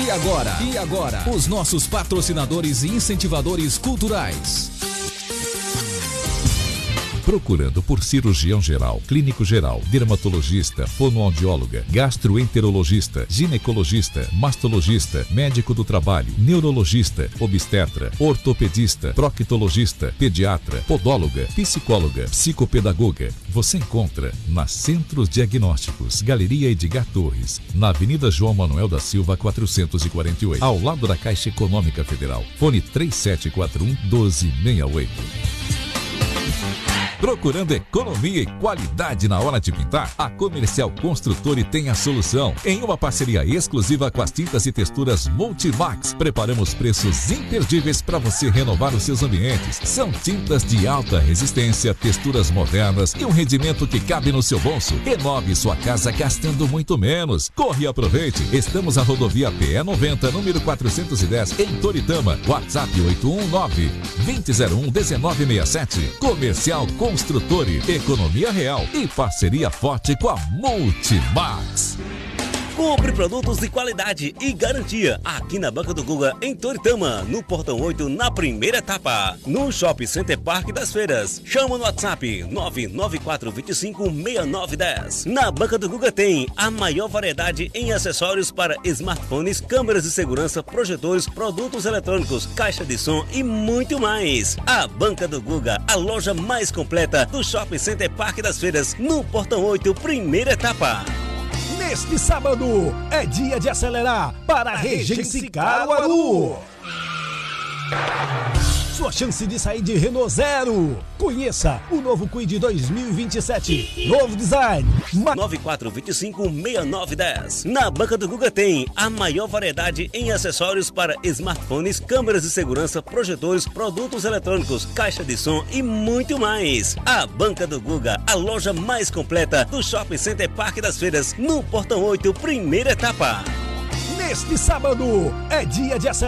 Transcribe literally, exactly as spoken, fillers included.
E agora? E agora? Os nossos patrocinadores e incentivadores culturais. Procurando por cirurgião geral, clínico geral, dermatologista, fonoaudióloga, gastroenterologista, ginecologista, mastologista, médico do trabalho, neurologista, obstetra, ortopedista, proctologista, pediatra, podóloga, psicóloga, psicopedagoga. Você encontra na Centros Diagnósticos, Galeria Edgar Torres, na Avenida João Manuel da Silva, quatrocentos e quarenta e oito, ao lado da Caixa Econômica Federal. Fone três sete quatro um, um dois seis oito. Procurando economia e qualidade na hora de pintar? A Comercial Construtora tem a solução. Em uma parceria exclusiva com as tintas e texturas Multimax, preparamos preços imperdíveis para você renovar os seus ambientes. São tintas de alta resistência, texturas modernas e um rendimento que cabe no seu bolso. Renove sua casa gastando muito menos. Corre e aproveite. Estamos na rodovia P E noventa, número quatrocentos e dez, em Toritama. WhatsApp oito um nove, dois zero um, um nove seis sete. Comercial Construtora. Construtore, economia real e parceria forte com a Multimax. Compre produtos de qualidade e garantia aqui na Banca do Guga, em Toritama, no Portão oito, na primeira etapa. No Shopping Center Parque das Feiras. Chama no WhatsApp nove nove quatro dois cinco, seis nove um zero. Na Banca do Guga tem a maior variedade em acessórios para smartphones, câmeras de segurança, projetores, produtos eletrônicos, caixa de som e muito mais. A Banca do Guga, a loja mais completa do Shopping Center Parque das Feiras, no Portão oito, primeira etapa. Neste sábado é dia de acelerar para Regency Caruaru. Sua chance de sair de Renault Zero. Conheça o novo Kwid dois mil e vinte e sete. Novo design. nove quatro dois cinco, seis nove um zero. Na Banca do Guga tem a maior variedade em acessórios para smartphones, câmeras de segurança, projetores, produtos eletrônicos, caixa de som e muito mais. A Banca do Guga, a loja mais completa do Shopping Center Parque das Feiras, no Portão oito, primeira etapa. Neste sábado é dia de acelerar.